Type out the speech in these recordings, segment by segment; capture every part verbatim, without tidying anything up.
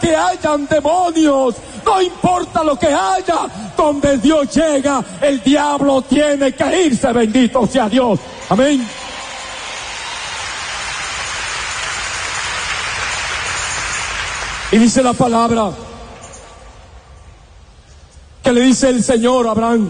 que hayan demonios, no importa lo que haya, donde Dios llega, el diablo tiene que irse, bendito sea Dios. Amén. Y dice la palabra que le dice el Señor a Abraham: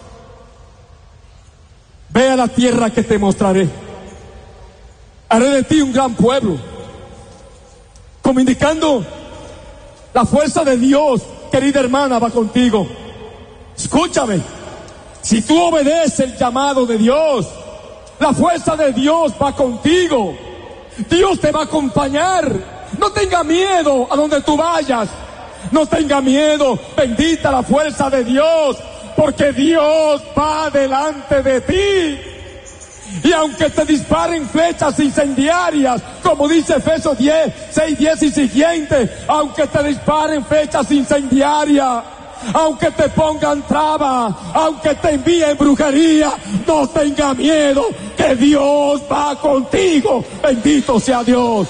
ve a la tierra que te mostraré, haré de ti un gran pueblo, como indicando la fuerza de Dios. Querida hermana, va contigo. Escúchame, si tú obedeces el llamado de Dios, la fuerza de Dios va contigo. Dios te va a acompañar. No tenga miedo a donde tú vayas. No tenga miedo. Bendita la fuerza de Dios, porque Dios va delante de ti. Y aunque te disparen flechas incendiarias, como dice Efesios diez, seis, diez y siguiente, aunque te disparen flechas incendiarias, aunque te pongan traba, aunque te envíen brujería, no tenga miedo, que Dios va contigo. Bendito sea Dios.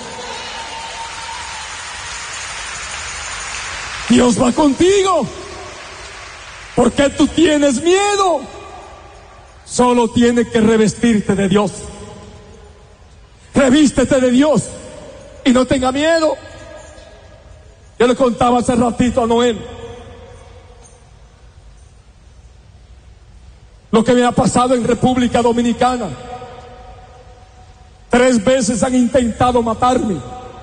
Dios va contigo. ¿Por qué tú tienes miedo? Solo tienes que revestirte de Dios. Revístete de Dios y no tenga miedo. Yo le contaba hace ratito a Noel lo que me ha pasado en República Dominicana. Tres veces han intentado matarme.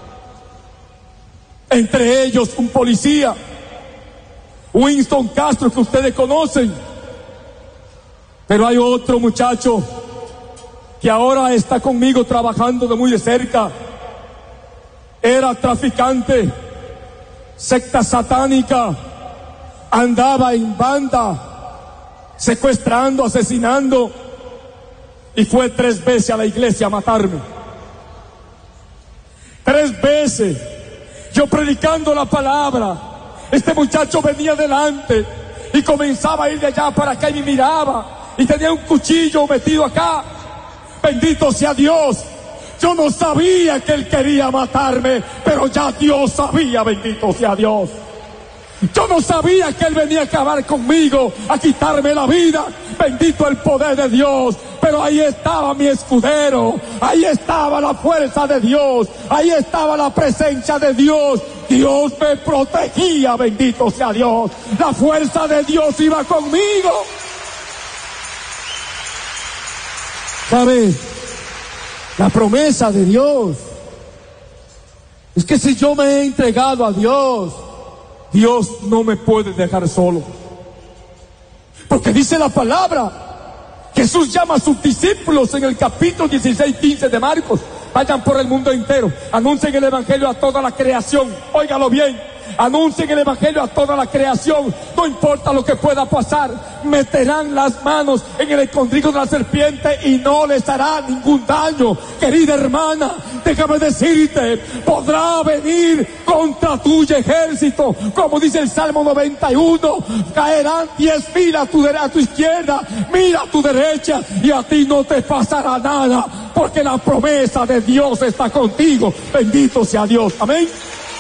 Entre ellos un policía, Winston Castro, que ustedes conocen. Pero hay otro muchacho que ahora está conmigo trabajando de muy de cerca. Era traficante, secta satánica, andaba en banda, secuestrando, asesinando, y fue tres veces a la iglesia a matarme. Tres veces. Yo predicando la palabra, este muchacho venía delante y comenzaba a ir de allá para acá y me miraba y tenía un cuchillo metido acá. Bendito sea Dios. Yo no sabía que él quería matarme, pero ya Dios sabía. Bendito sea Dios. Yo no sabía que él venía a acabar conmigo, a quitarme la vida. Bendito el poder de Dios. Pero ahí estaba mi escudero, ahí estaba la fuerza de Dios, ahí estaba la presencia de Dios. Dios me protegía, bendito sea Dios. La fuerza de Dios iba conmigo. ¿Sabe? La promesa de Dios es que si yo me he entregado a Dios, Dios no me puede dejar solo. Porque dice la palabra, Jesús llama a sus discípulos en el capítulo dieciséis, quince de Marcos: vayan por el mundo entero, anuncien el evangelio a toda la creación. Óigalo bien, anuncien el evangelio a toda la creación. No importa lo que pueda pasar, meterán las manos en el escondrijo de la serpiente y no les hará ningún daño. Querida hermana, déjame decirte, podrá venir contra tu ejército, como dice el Salmo noventa y uno, caerán diez mil a tu, a tu izquierda, mira a tu derecha, y a ti no te pasará nada, porque la promesa de Dios está contigo. Bendito sea Dios. Amén.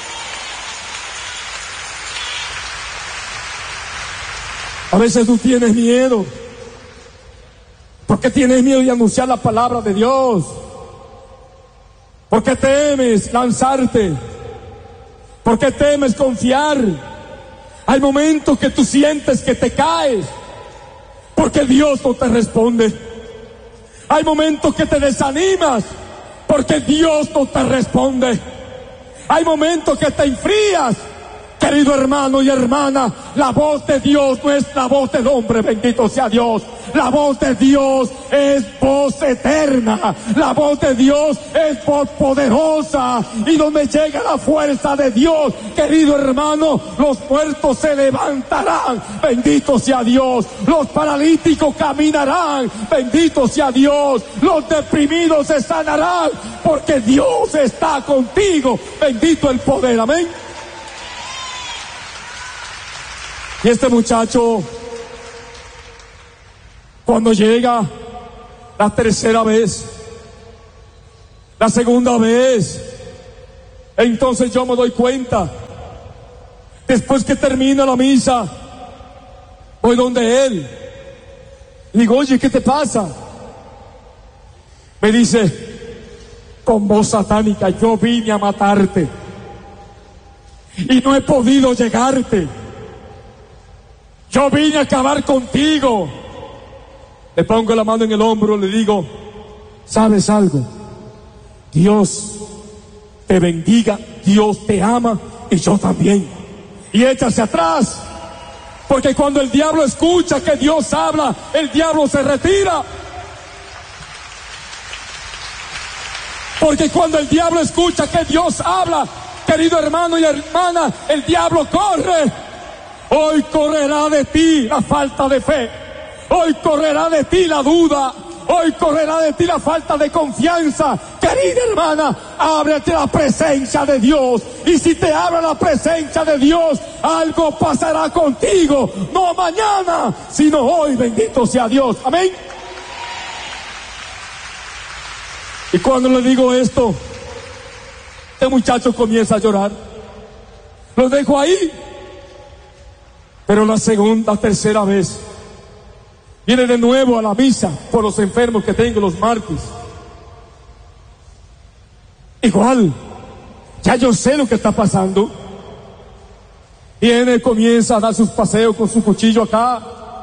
A veces tú tienes miedo. ¿Por qué tienes miedo de anunciar la palabra de Dios? ¿Por qué temes lanzarte? ¿Por qué temes confiar? Hay momentos que tú sientes que te caes, porque Dios no te responde. Hay momentos que te desanimas, porque Dios no te responde. Hay momentos que te enfrías. Querido hermano y hermana, la voz de Dios no es la voz del hombre, bendito sea Dios. La voz de Dios es voz eterna. La voz de Dios es voz poderosa. Y donde llega la fuerza de Dios, querido hermano, los muertos se levantarán, bendito sea Dios. Los paralíticos caminarán, bendito sea Dios. Los deprimidos se sanarán, porque Dios está contigo. Bendito el poder, amén. Y este muchacho, cuando llega la tercera vez, la segunda vez, entonces yo me doy cuenta Después que termina la misa, voy donde él. Y digo, oye, ¿qué te pasa? Me dice, con voz satánica, yo vine a matarte y no he podido llegarte. Yo vine a acabar contigo. Le pongo la mano en el hombro, le digo, ¿sabes algo? Dios te bendiga, Dios te ama y yo también. Y échase atrás, porque cuando el diablo escucha que Dios habla, el diablo se retira. Porque cuando el diablo escucha que Dios habla, querido hermano y hermana, el diablo corre. Hoy correrá de ti la falta de fe. Hoy correrá de ti la duda. Hoy correrá de ti la falta de confianza. Querida hermana, ábrete la presencia de Dios. Y si te abre la presencia de Dios, algo pasará contigo. No mañana, sino hoy. Bendito sea Dios. Amén. Y cuando le digo esto, este muchacho comienza a llorar. Lo dejo ahí. Pero la segunda, tercera vez, viene de nuevo a la misa por los enfermos que tengo los martes. Igual, ya yo sé lo que está pasando. Viene, comienza a dar sus paseos con su cuchillo acá.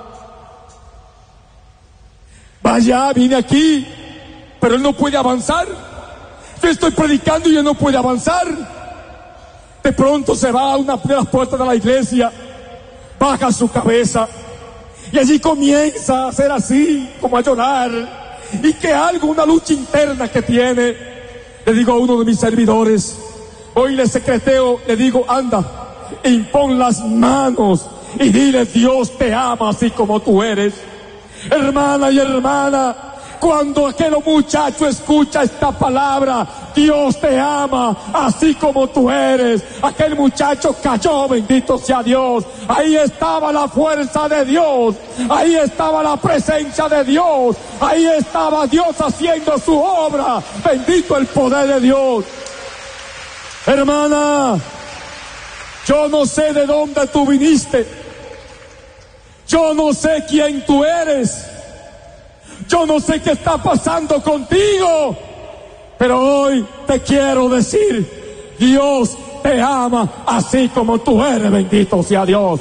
Vaya, viene aquí, pero él no puede avanzar. Yo estoy predicando y él no puede avanzar. De pronto se va a una de las puertas de la iglesia, baja su cabeza y allí comienza a hacer así, como a llorar, y que algo, una lucha interna que tiene. Le digo a uno de mis servidores, hoy le secreteo, le digo, anda, impon las manos y dile, Dios te ama así como tú eres. Hermana y hermana, cuando aquel muchacho escucha esta palabra, Dios te ama así como tú eres, aquel muchacho cayó, bendito sea Dios. Ahí estaba la fuerza de Dios, ahí estaba la presencia de Dios, ahí estaba Dios haciendo su obra. Bendito el poder de Dios. Hermana, yo no sé de dónde tú viniste, yo no sé quién tú eres, yo no sé qué está pasando contigo, pero hoy te quiero decir, Dios te ama así como tú eres, bendito sea Dios.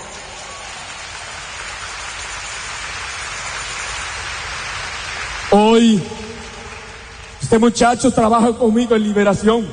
Hoy, este muchacho trabaja conmigo en liberación.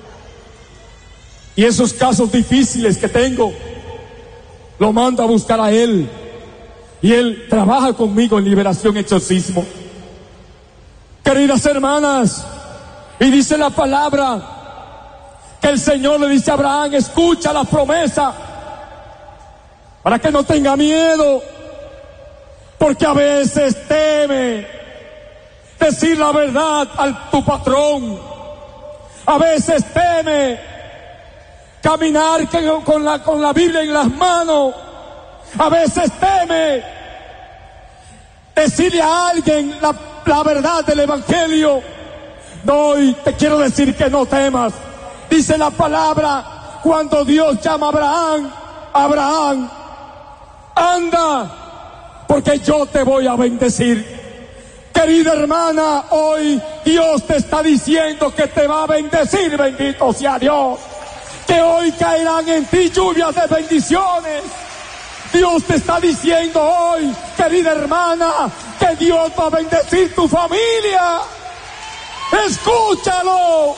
Y esos casos difíciles que tengo, lo mando a buscar a él. Y él trabaja conmigo en liberación, exorcismo. Queridas hermanas, y dice la palabra que el Señor le dice a Abraham, escucha la promesa para que no tenga miedo, porque a veces teme decir la verdad a tu patrón, a veces teme caminar con la, con la Biblia en las manos, a veces teme decirle a alguien la, la verdad del Evangelio. No, hoy te quiero decir que no temas. Dice la palabra, cuando Dios llama a Abraham, Abraham, anda, porque yo te voy a bendecir. Querida hermana, hoy Dios te está diciendo que te va a bendecir, bendito sea Dios. Que hoy caerán en ti lluvias de bendiciones. Dios te está diciendo hoy, querida hermana, que Dios va a bendecir tu familia. Escúchalo.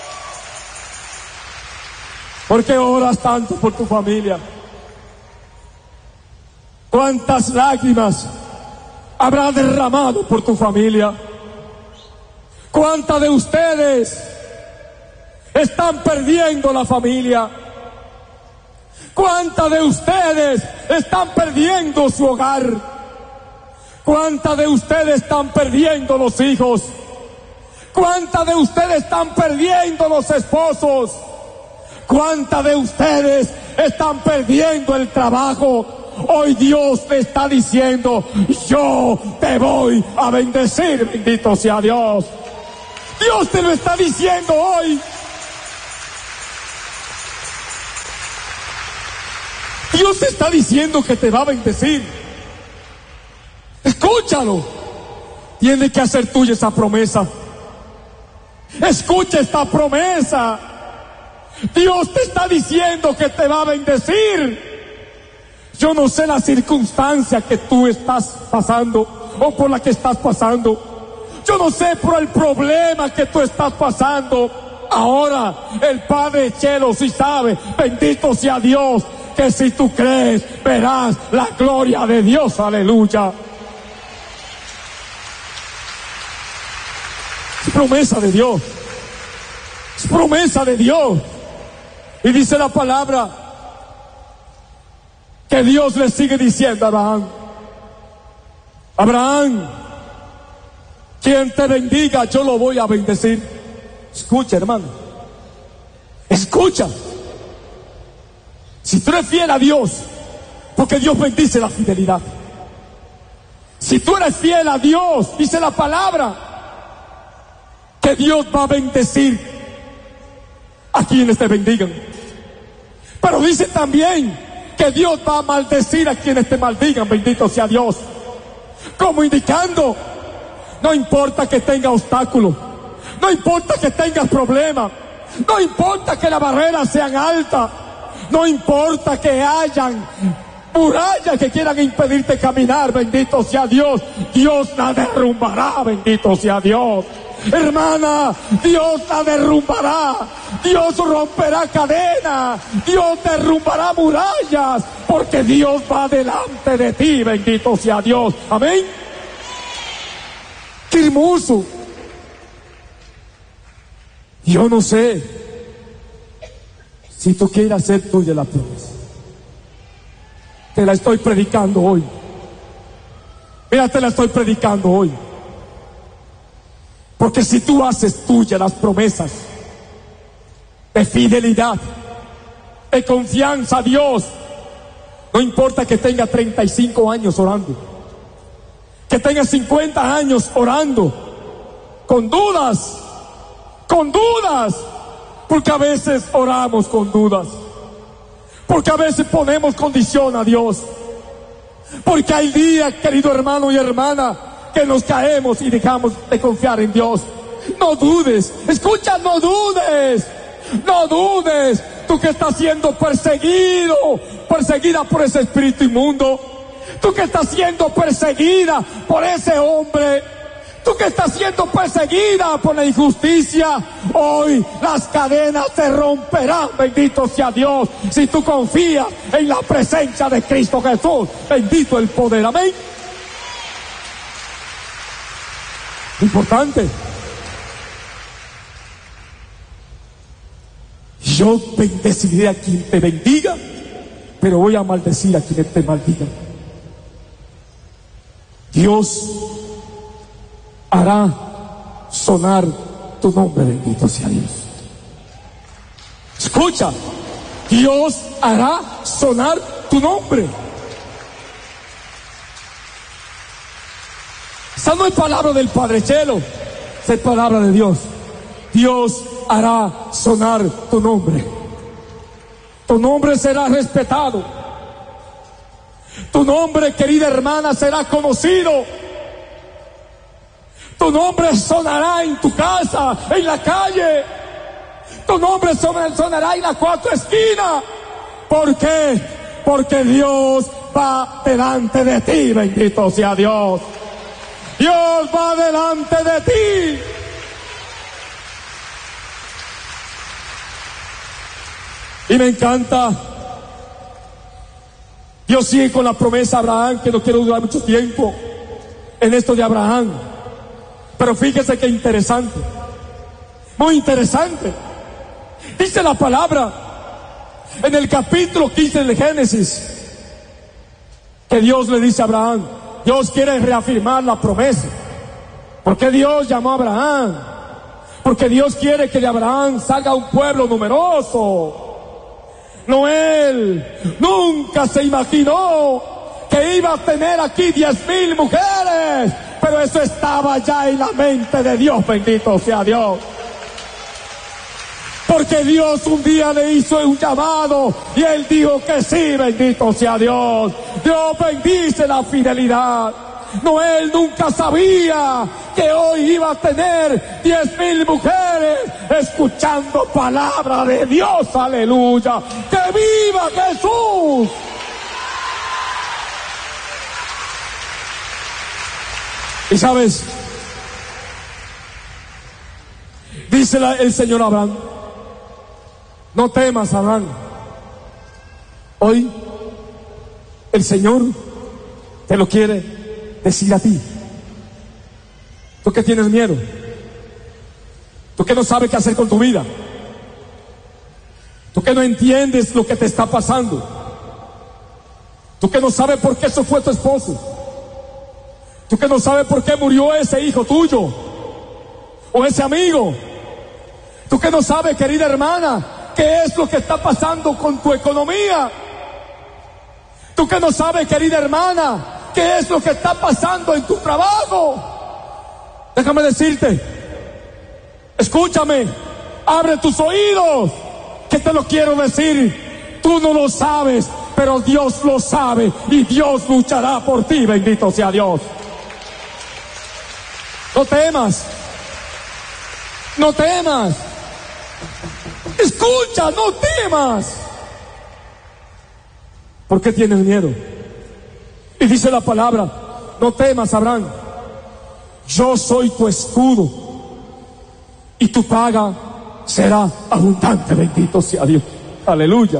¿Por qué oras tanto por tu familia? ¿Cuántas lágrimas habrá derramado por tu familia? ¿Cuántas de ustedes están perdiendo la familia? ¿Cuántas de ustedes están perdiendo su hogar? ¿Cuántas de ustedes están perdiendo los hijos? ¿Cuántas de ustedes están perdiendo los esposos? ¿Cuántas de ustedes están perdiendo el trabajo? Hoy Dios te está diciendo, yo te voy a bendecir, bendito sea Dios. Dios te lo está diciendo hoy. Dios te está diciendo que te va a bendecir. Escúchalo. Tiene que hacer tuya esa promesa. Escucha esta promesa. Dios te está diciendo que te va a bendecir. Yo no sé la circunstancia que tú estás pasando o por la que estás pasando. Yo no sé por el problema que tú estás pasando. Ahora el Padre Cielo sí sabe, bendito sea Dios, que si tú crees verás la gloria de Dios. Aleluya. Es promesa de Dios. Es promesa de Dios. Y dice la palabra que Dios le sigue diciendo a Abraham: Abraham, quien te bendiga, yo lo voy a bendecir. Escucha, hermano. Escucha. Si tú eres fiel a Dios, porque Dios bendice la fidelidad. Si tú eres fiel a Dios, dice la palabra, que Dios va a bendecir a quienes te bendigan. Pero dice también que Dios va a maldecir a quienes te maldigan. Bendito sea Dios. Como indicando, no importa que tenga obstáculos, no importa que tengas problemas, no importa que las barreras sean altas, no importa que hayan murallas que quieran impedirte caminar, bendito sea Dios, Dios la derrumbará, bendito sea Dios. Hermana, Dios la derrumbará, Dios romperá cadenas, Dios derrumbará murallas, porque Dios va delante de ti, bendito sea Dios. Amén. Qué hermoso. Yo no sé si tú quieres hacer tuya la promesa. Te la estoy predicando hoy. Mira, te la estoy predicando hoy. Porque si tú haces tuya las promesas de fidelidad, de confianza a Dios, no importa que tenga treinta y cinco años orando, que tenga cincuenta años orando, con dudas, con dudas, porque a veces oramos con dudas, porque a veces ponemos condición a Dios, porque hay días, querido hermano y hermana, que nos caemos y dejamos de confiar en Dios. No dudes, escucha, no dudes, no dudes. Tú que estás siendo perseguido, perseguida por ese espíritu inmundo, tú que estás siendo perseguida por ese hombre, tú que estás siendo perseguida por la injusticia, hoy las cadenas se romperán, bendito sea Dios, si tú confías en la presencia de Cristo Jesús. Bendito el poder, amén. Importante. Yo bendeciré a quien te bendiga, pero voy a maldecir a quienes te maldigan. Dios hará sonar tu nombre, bendito sea Dios. Escucha, Dios hará sonar tu nombre. Esa no es palabra del Padre Cielo, esa es palabra de Dios. Dios hará sonar tu nombre. Tu nombre será respetado. Tu nombre, querida hermana, será conocido. Tu nombre sonará en tu casa, en la calle. Tu nombre sonará en las cuatro esquinas. ¿Por qué? Porque Dios va delante de ti, bendito sea Dios. Dios va delante de ti. Y me encanta. Dios sigue con la promesa a Abraham, que no quiero durar mucho tiempo en esto de Abraham. Pero fíjese qué interesante. Muy interesante. Dice la palabra en el capítulo quince de Génesis que Dios le dice a Abraham, Dios quiere reafirmar la promesa. ¿Por qué Dios llamó a Abraham? Porque Dios quiere que de Abraham salga un pueblo numeroso. Noel nunca se imaginó que iba a tener aquí diez mil mujeres, pero eso estaba ya en la mente de Dios, bendito sea Dios. Porque Dios un día le hizo un llamado y él dijo que sí, bendito sea Dios. Dios bendice la fidelidad. Noel nunca sabía que hoy iba a tener diez mil mujeres escuchando palabra de Dios, aleluya. ¡Que viva Jesús! Y sabes, dice la, el Señor a Abraham: no temas, Abraham. Hoy el Señor te lo quiere decir a ti. Tú que tienes miedo, tú que no sabes qué hacer con tu vida, tú que no entiendes lo que te está pasando, tú que no sabes por qué se fue tu esposo, tú que no sabes por qué murió ese hijo tuyo o ese amigo, tú que no sabes, querida hermana, qué es lo que está pasando con tu economía, tú que no sabes, querida hermana, qué es lo que está pasando en tu trabajo. Déjame decirte, escúchame, abre tus oídos, que te lo quiero decir. Tú no lo sabes, pero Dios lo sabe y Dios luchará por ti, bendito sea Dios. No temas, no temas, escucha, no temas. ¿Por qué tienes miedo? Y dice la palabra: no temas, Abraham, yo soy tu escudo y tu paga será abundante, bendito sea Dios, aleluya.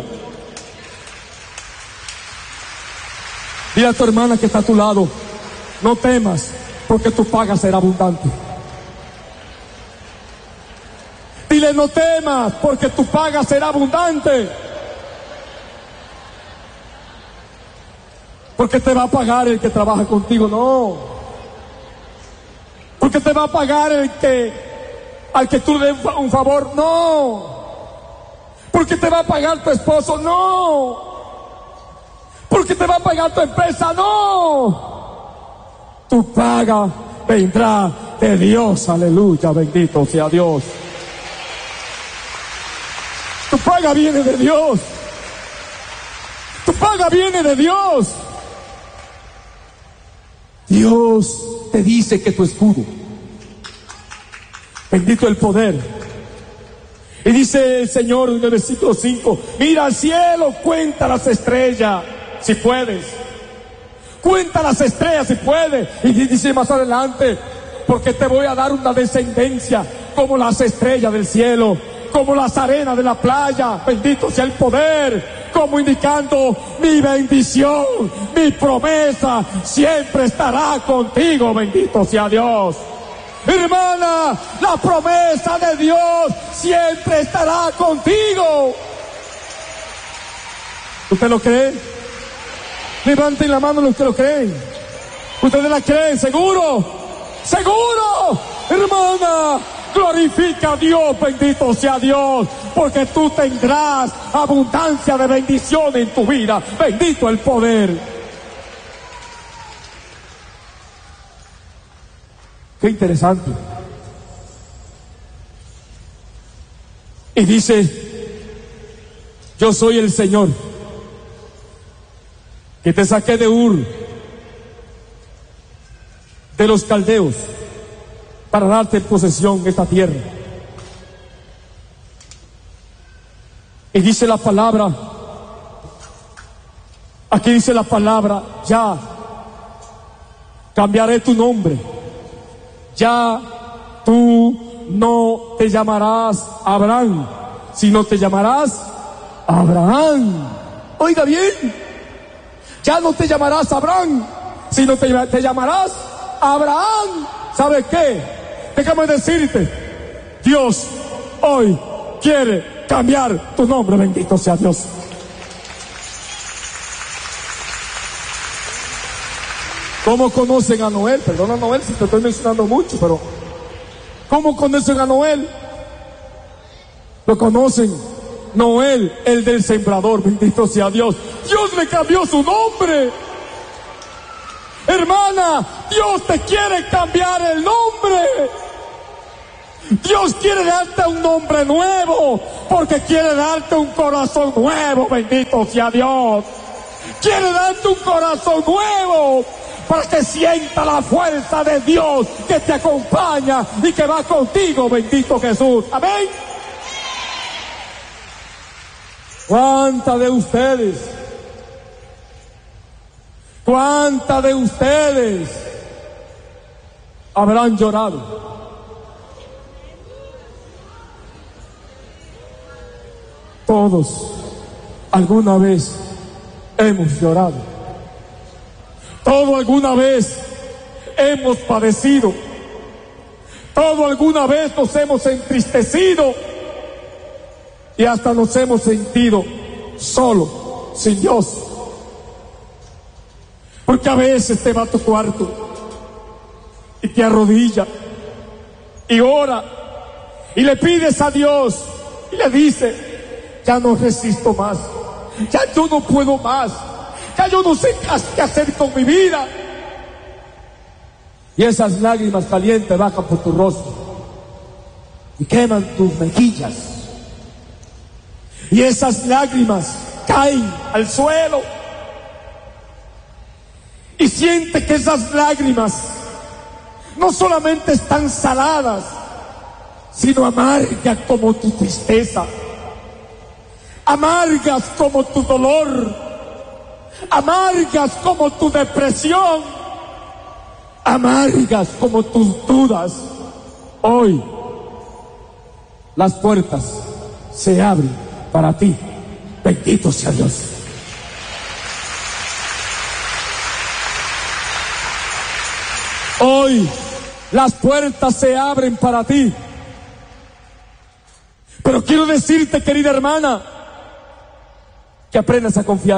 Dile a tu hermana que está a tu lado: no temas, porque tu paga será abundante. Dile: no temas, porque tu paga será abundante. Porque te va a pagar el que trabaja contigo, no. Porque te va a pagar el que, al que tú le des un favor, no. Porque te va a pagar tu esposo, no. Porque te va a pagar tu empresa, no. Tu paga vendrá de Dios, aleluya, bendito sea Dios. Tu paga viene de Dios. Tu paga viene de Dios. Dios te dice que tu escudo, bendito el poder. Y dice el Señor en el versículo cinco: mira al cielo, cuenta las estrellas, si puedes. Cuenta las estrellas si puedes. Y dice más adelante: porque te voy a dar una descendencia como las estrellas del cielo, como las arenas de la playa. Bendito sea el poder, como indicando: mi bendición, mi promesa siempre estará contigo, bendito sea Dios. Hermana, la promesa de Dios siempre estará contigo. ¿Usted lo cree? Levanten la mano los que lo creen. ¿Ustedes la creen? ¿Seguro? ¿Seguro? Hermana, glorifica a Dios, bendito sea Dios, porque tú tendrás abundancia de bendición en tu vida. Bendito el poder. Qué interesante. Y dice: yo soy el Señor que te saqué de Ur, de los caldeos, para darte en posesión esta tierra. Y dice la palabra, aquí dice la palabra: ya cambiaré tu nombre. Ya tú no te llamarás Abraham, sino te llamarás Abraham. Oiga bien, ya no te llamarás Abraham, sino te, te llamarás Abraham. ¿Sabes qué? Déjame decirte, Dios hoy quiere cambiar tu nombre, bendito sea Dios. ¿Cómo conocen a Noel? Perdona, Noel, si te estoy mencionando mucho, pero ¿cómo conocen a Noel? Lo conocen: Noel, el del sembrador, bendito sea Dios. Dios le cambió su nombre. Hermana, Dios te quiere cambiar el nombre. Dios quiere darte un nombre nuevo, porque quiere darte un corazón nuevo, bendito sea Dios. Quiere darte un corazón nuevo, para que sienta la fuerza de Dios que te acompaña y que va contigo, bendito Jesús. Amén. ¿Cuántas de ustedes, cuántas de ustedes habrán llorado? Todos alguna vez hemos llorado. Todos alguna vez hemos padecido. Todos alguna vez nos hemos entristecido y hasta nos hemos sentido solos, sin Dios. Porque a veces te va a tu cuarto y te arrodilla y ora y le pides a Dios y le dices: ya no resisto más, ya yo no puedo más, ya yo no sé qué hacer con mi vida. Y esas lágrimas calientes bajan por tu rostro y queman tus mejillas, y esas lágrimas caen al suelo, y siente que esas lágrimas no solamente están saladas, sino amargas como tu tristeza, amargas como tu dolor, amargas como tu depresión, amargas como tus dudas. Hoy las puertas se abren para ti. Bendito sea Dios. Hoy las puertas se abren para ti. Pero quiero decirte, querida hermana, que aprendas a confiar.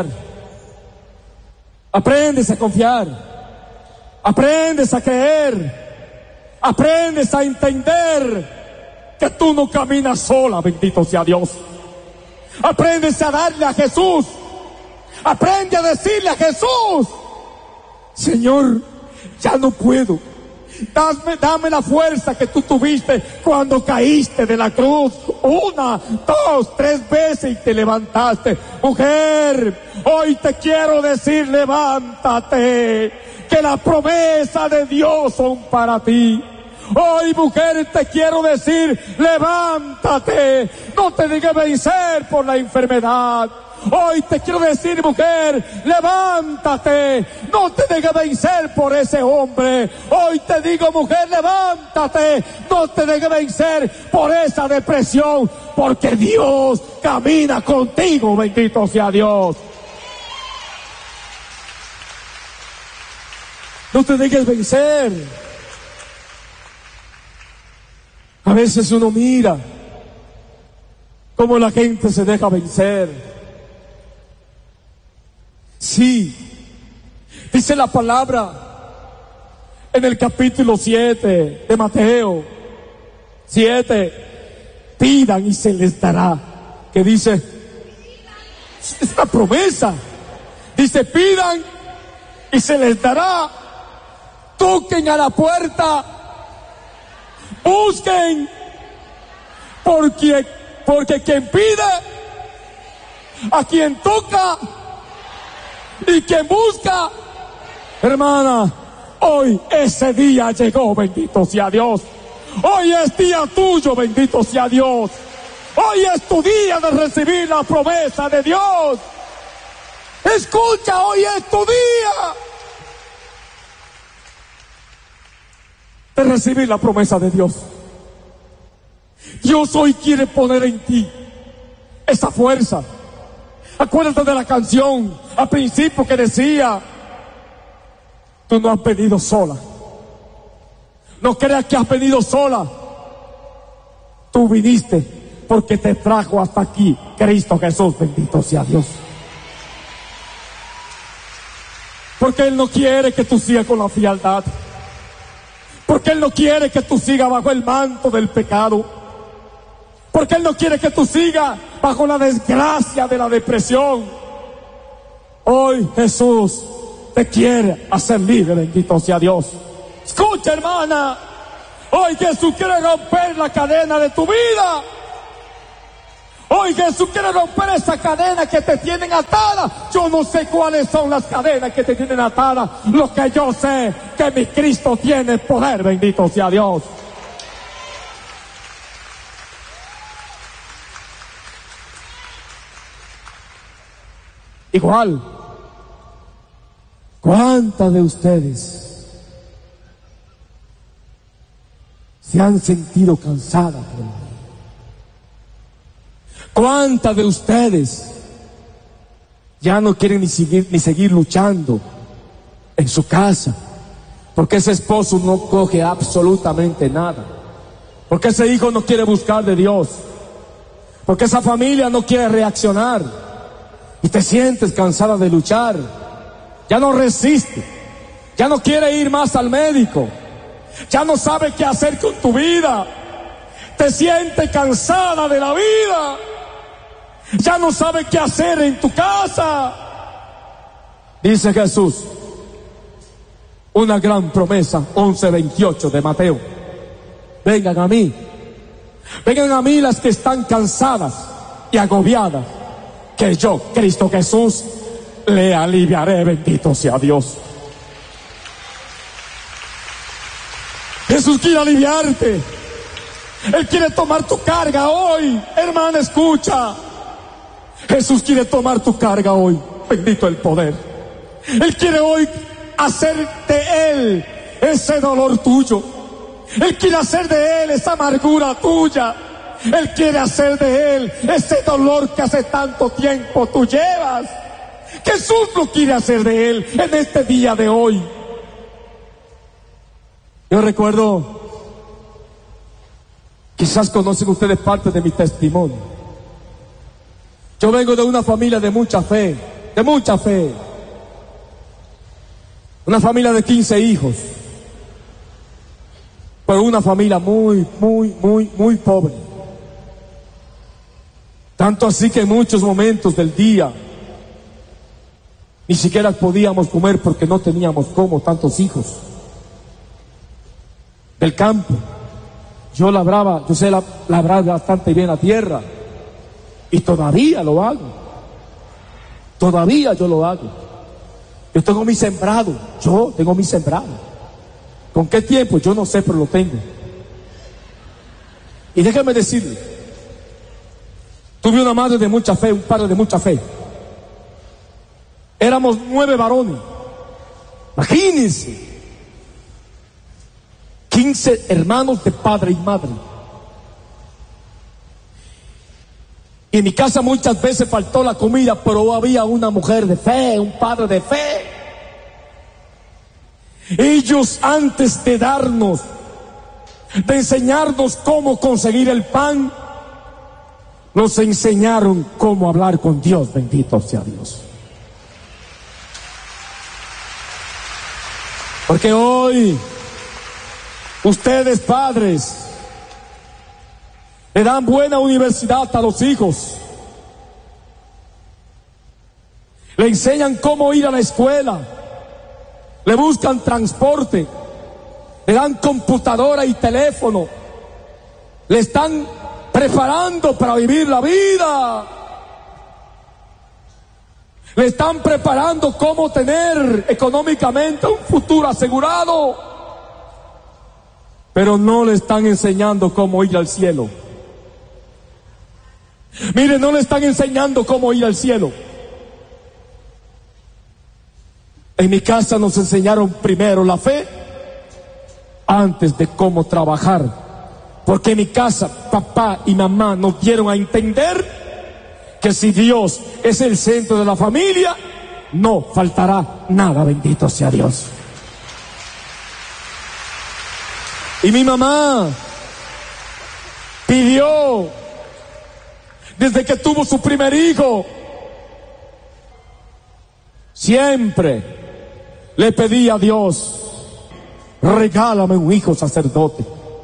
Aprendes a confiar. Aprendes a creer. Aprendes a entender que tú no caminas sola, bendito sea Dios. Aprendes a darle a Jesús. Aprende a decirle a Jesús: Señor, ya no puedo. Dame, dame la fuerza que tú tuviste cuando caíste de la cruz. Una, dos, tres veces y te levantaste. Mujer, hoy te quiero decir: levántate, que las promesas de Dios son para ti. Hoy, mujer, te quiero decir: levántate, no te dejes vencer por la enfermedad. Hoy te quiero decir, mujer, levántate, no te dejes vencer por ese hombre. Hoy te digo, mujer, levántate, no te dejes vencer por esa depresión, porque Dios camina contigo, bendito sea Dios. No te dejes vencer. A veces uno mira cómo la gente se deja vencer. Sí, dice la palabra en el capítulo siete de Mateo siete: pidan y se les dará. Que dice, es una promesa. Dice: pidan y se les dará. Toquen a la puerta, busquen, porque, porque quien pide, a quien toca, y quien busca. Hermana, hoy ese día llegó, bendito sea Dios. Hoy es día tuyo, bendito sea Dios. Hoy es tu día de recibir la promesa de Dios. Escucha, hoy es tu día de recibir la promesa de Dios. Dios hoy quiere poner en ti esa fuerza. Acuérdate de la canción al principio que decía: tú no has venido sola. No creas que has venido sola. Tú viniste porque te trajo hasta aquí Cristo Jesús, bendito sea Dios. Porque Él no quiere que tú sigas con la frialdad. Porque Él no quiere que tú sigas bajo el manto del pecado. Porque Él no quiere que tú sigas bajo la desgracia de la depresión. Hoy Jesús te quiere hacer libre, bendito sea Dios. Escucha, hermana, Hoy Jesús quiere romper la cadena de tu vida. Hoy Jesús quiere romper esa cadena que te tienen atada. Yo no sé cuáles son las cadenas que te tienen atada. Lo que yo sé, que mi Cristo tiene poder, bendito sea Dios. Igual, ¿cuántas de ustedes se han sentido cansadas por la vida? ¿Cuántas de ustedes ya no quieren ni seguir, ni seguir luchando en su casa? Porque ese esposo no coge absolutamente nada. Porque ese hijo no quiere buscar de Dios. Porque esa familia no quiere reaccionar. Y te sientes cansada de luchar. Ya no resiste. Ya no quiere ir más al médico. Ya no sabe qué hacer con tu vida. Te sientes cansada de la vida. Ya no sabe qué hacer en tu casa. Dice Jesús, una gran promesa, once veintiocho de Mateo. Vengan a mí. Vengan a mí las que están cansadas y agobiadas, que yo, Cristo Jesús, le aliviaré, bendito sea Dios. Jesús quiere aliviarte. Él quiere tomar tu carga hoy. Hermana, escucha. Jesús quiere tomar tu carga hoy. Bendito el poder. Él quiere hoy hacer de Él ese dolor tuyo. Él quiere hacer de Él esa amargura tuya. Él quiere hacer de Él ese dolor que hace tanto tiempo tú llevas. Jesús lo quiere hacer de Él en este día de hoy. Yo recuerdo, quizás conocen ustedes parte de mi testimonio. Yo vengo de una familia de mucha fe, de mucha fe. Una familia de quince hijos. Pero una familia muy, muy, muy, muy pobre. Tanto así que en muchos momentos del día ni siquiera podíamos comer porque no teníamos como, tantos hijos. Del campo. Yo labraba, yo sé labrar bastante bien la tierra. Y todavía lo hago. Todavía yo lo hago. Yo tengo mi sembrado. Yo tengo mi sembrado. ¿Con qué tiempo? Yo no sé, pero lo tengo. Y déjame decirle, tuve una madre de mucha fe, un padre de mucha fe. Éramos nueve varones. Imagínense. Quince hermanos de padre y madre. Y en mi casa muchas veces faltó la comida, pero había una mujer de fe, un padre de fe. Ellos, antes de darnos, de enseñarnos cómo conseguir el pan, nos enseñaron cómo hablar con Dios, bendito sea Dios. Porque hoy, ustedes padres, le dan buena universidad a los hijos. Le enseñan cómo ir a la escuela. Le buscan transporte. Le dan computadora y teléfono. Le están preparando para vivir la vida. Le están preparando cómo tener económicamente un futuro asegurado. Pero no le están enseñando cómo ir al cielo. Mire, no le están enseñando cómo ir al cielo. En mi casa nos enseñaron primero la fe antes de cómo trabajar. Porque en mi casa papá y mamá nos dieron a entender que si Dios es el centro de la familia, no faltará nada, bendito sea Dios. Y mi mamá pidió, desde que tuvo su primer hijo, siempre le pedí a Dios, regálame un hijo sacerdote.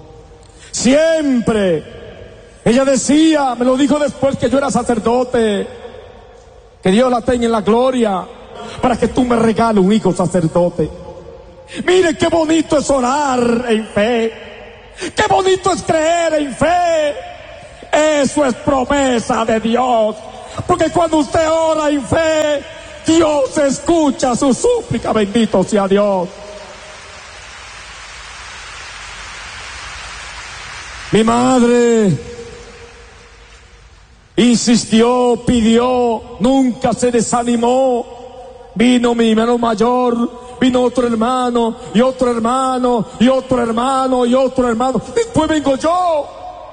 Siempre ella decía, me lo dijo después que yo era sacerdote, que Dios la tenga en la gloria, para que tú me regales un hijo sacerdote. Mire qué bonito es orar en fe. Qué bonito es creer en fe. Eso es promesa de Dios. Porque cuando usted ora en fe, Dios escucha su súplica. Bendito sea Dios. Mi madre insistió, pidió, nunca se desanimó. Vino mi hermano mayor, vino otro hermano, y otro hermano, y otro hermano, y otro hermano. Después vengo yo.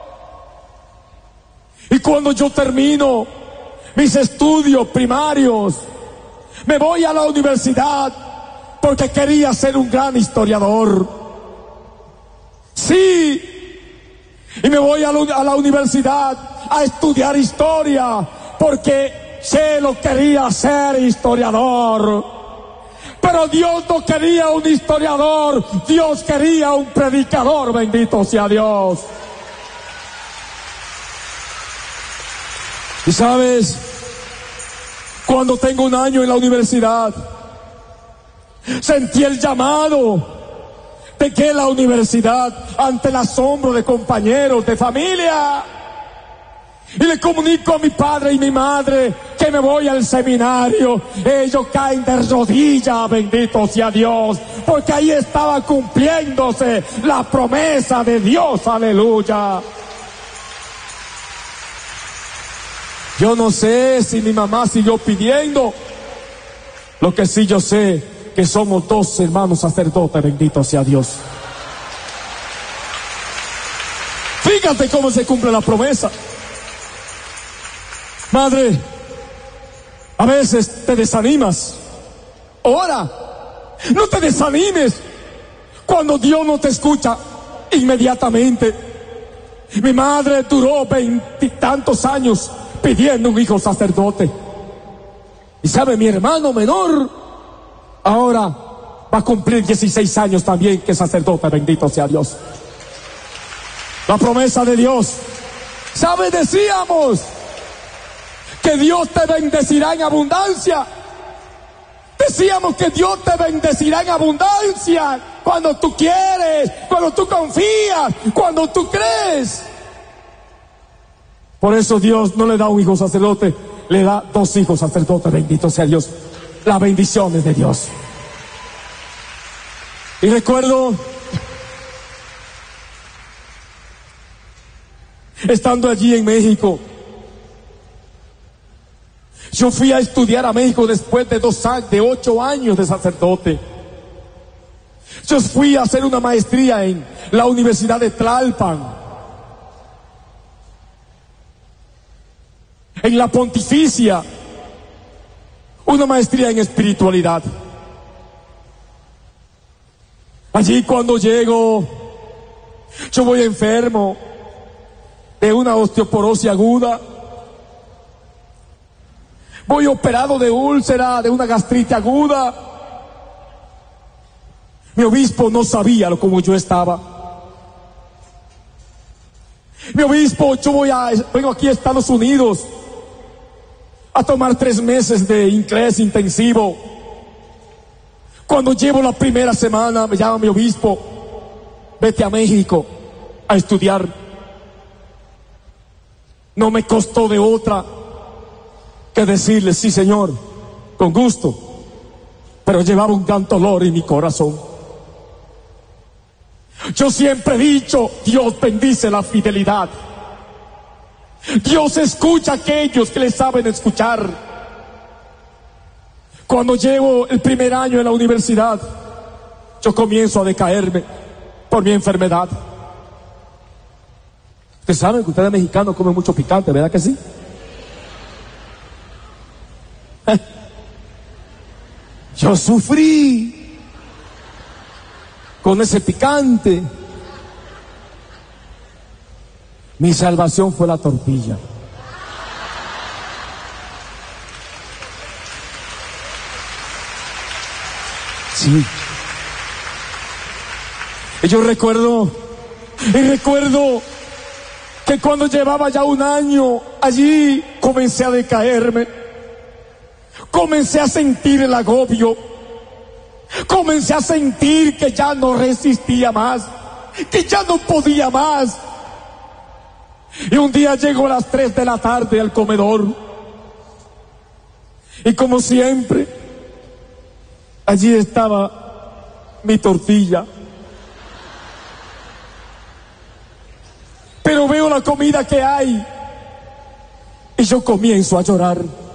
Y cuando yo termino mis estudios primarios, me voy a la universidad porque quería ser un gran historiador. Sí. Y me voy a la, a la universidad a estudiar historia porque se lo quería ser historiador. Pero Dios no quería un historiador, Dios quería un predicador. Bendito sea Dios. Y sabes, cuando tengo un año en la universidad, sentí el llamado de que la universidad, ante el asombro de compañeros, de familia, y le comunico a mi padre y mi madre que me voy al seminario. Ellos caen de rodillas, bendito sea Dios, porque ahí estaba cumpliéndose la promesa de Dios. Aleluya. Yo no sé si mi mamá siguió pidiendo. Lo que sí yo sé, que somos dos hermanos sacerdotes, bendito sea Dios. Fíjate cómo se cumple la promesa. Madre, a veces te desanimas. Ora, no te desanimes cuando Dios no te escucha inmediatamente. Mi madre duró veintitantos años pidiendo un hijo sacerdote. Y sabe, mi hermano menor ahora va a cumplir dieciséis años también que sacerdote, bendito sea Dios. La promesa de Dios. ¿Sabe? Decíamos que Dios te bendecirá en abundancia. Decíamos que Dios te bendecirá en abundancia cuando tú quieres, cuando tú confías, cuando tú crees. Por eso Dios no le da un hijo sacerdote, le da dos hijos sacerdotes, bendito sea Dios. Las bendiciones de Dios. Y recuerdo, estando allí en México, yo fui a estudiar a México después de dos años, de ocho años de sacerdote. Yo fui a hacer una maestría en la Universidad de Tlalpan, en la Pontificia, una maestría en espiritualidad. Allí cuando llego, yo voy enfermo de una osteoporosis aguda. Voy operado de úlcera, de una gastritis aguda. Mi obispo no sabía lo como yo estaba. Mi obispo, yo voy a, vengo aquí a Estados Unidos a tomar tres meses de inglés intensivo. Cuando llevo la primera semana, me llama mi obispo, vete a México a estudiar. No me costó de otra que decirle, sí señor, con gusto, pero llevaba un gran dolor en mi corazón. Yo siempre he dicho, Dios bendice la fidelidad. Dios escucha a aquellos que le saben escuchar. Cuando llevo el primer año en la universidad, yo comienzo a decaerme por mi enfermedad. Ustedes saben que ustedes mexicanos comen mucho picante, ¿verdad que sí? Yo sufrí con ese picante. Mi salvación fue la tortilla. Sí. Y yo recuerdo, y recuerdo que cuando llevaba ya un año allí, comencé a decaerme. Comencé a sentir el agobio. Comencé a sentir que ya no resistía más. que ya no podía más. Y un día llego a las tres de la tarde al comedor. Y como siempre, allí estaba mi tortilla. Pero veo la comida que hay y yo comienzo a llorar.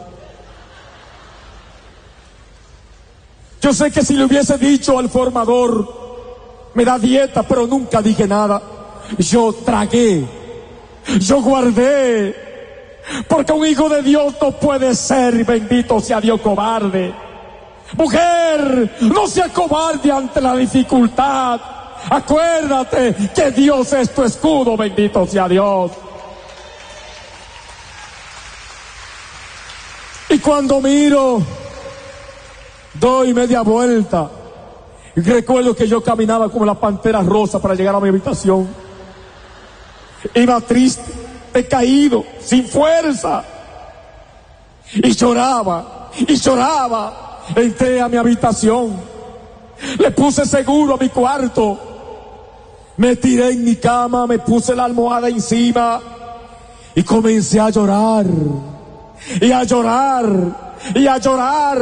Yo sé que si le hubiese dicho al formador, me da dieta, pero nunca dije nada. Yo tragué, yo guardé, porque un hijo de Dios no puede ser, bendito sea Dios, cobarde. Mujer, no sea cobarde ante la dificultad. Acuérdate que Dios es tu escudo, bendito sea Dios. Y cuando miro, doy media vuelta y recuerdo que yo caminaba como la pantera rosa para llegar a mi habitación. Iba triste, decaído, sin fuerza. Y lloraba, y lloraba. Entré a mi habitación. Le puse seguro a mi cuarto. Me tiré en mi cama, me puse la almohada encima y comencé a llorar. Y a llorar, y a llorar.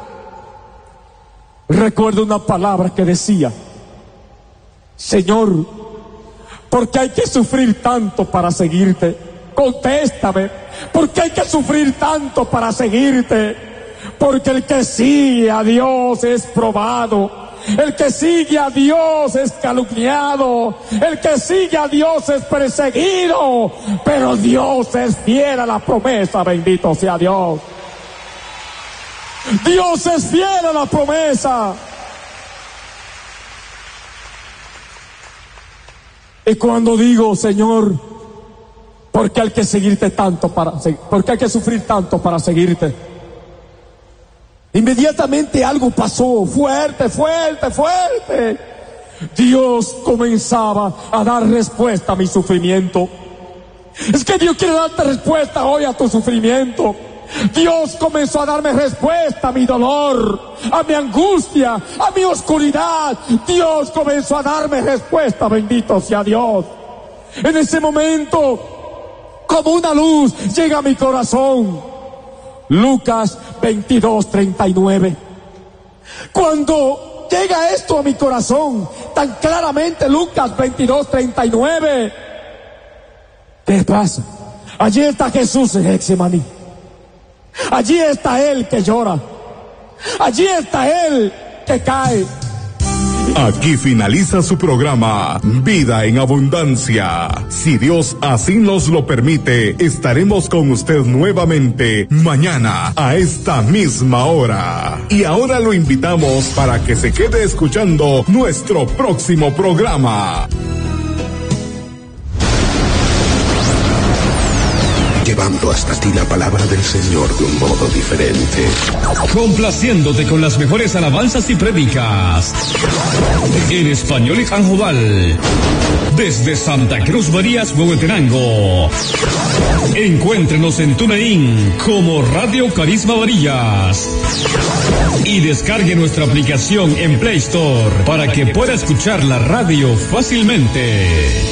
Recuerdo una palabra que decía: Señor, ¿por qué hay que sufrir tanto para seguirte? Contéstame, ¿por qué hay que sufrir tanto para seguirte? Porque el que sigue a Dios es probado. El que sigue a Dios es calumniado. El que sigue a Dios es perseguido. Pero Dios es fiel a la promesa, bendito sea Dios. Dios es fiel a la promesa. Y cuando digo, Señor, ¿por qué hay que seguirte tanto para, por qué hay que sufrir tanto para seguirte? Inmediatamente algo pasó, fuerte, fuerte, fuerte. Dios comenzaba a dar respuesta a mi sufrimiento. Es que Dios quiere darte respuesta hoy a tu sufrimiento. Dios comenzó a darme respuesta a mi dolor, a mi angustia, a mi oscuridad. Dios comenzó a darme respuesta, bendito sea Dios. En ese momento, como una luz, llega a mi corazón. Lucas veintidós, treinta y nueve. Cuando llega esto a mi corazón, tan claramente, Lucas veintidós, treinta y nueve. ¿Qué pasa? Allí está Jesús en Getsemaní. Allí está Él que llora. Allí está Él que cae. Aquí finaliza su programa Vida en Abundancia. Si Dios así nos lo permite, estaremos con usted nuevamente mañana a esta misma hora. Y ahora lo invitamos para que se quede escuchando nuestro próximo programa. Llevando hasta ti la palabra del Señor de un modo diferente. Complaciéndote con las mejores alabanzas y prédicas en español y janjodal. Desde Santa Cruz Marías, Huehuetenango. Encuéntrenos en TuneIn como Radio Carisma Varillas. Y descargue nuestra aplicación en Play Store para que pueda escuchar la radio fácilmente.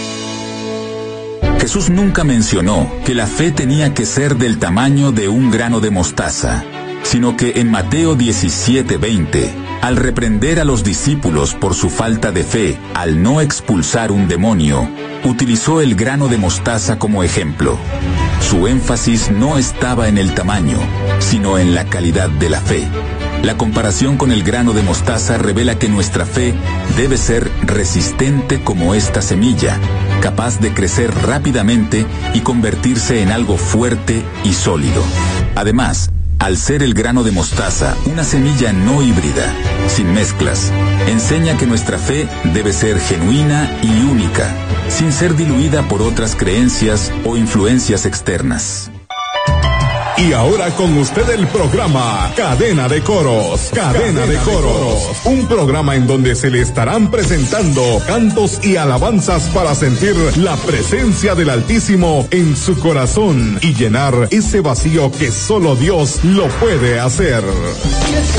Jesús nunca mencionó que la fe tenía que ser del tamaño de un grano de mostaza, sino que en Mateo diecisiete, veinte, al reprender a los discípulos por su falta de fe al no expulsar un demonio, utilizó el grano de mostaza como ejemplo. Su énfasis no estaba en el tamaño, sino en la calidad de la fe. La comparación con el grano de mostaza revela que nuestra fe debe ser resistente como esta semilla, capaz de crecer rápidamente y convertirse en algo fuerte y sólido. Además, al ser el grano de mostaza una semilla no híbrida, sin mezclas, enseña que nuestra fe debe ser genuina y única, sin ser diluida por otras creencias o influencias externas. Y ahora con usted el programa Cadena de Coros. Cadena de Coros. Un programa en donde se le estarán presentando cantos y alabanzas para sentir la presencia del Altísimo en su corazón y llenar ese vacío que solo Dios lo puede hacer.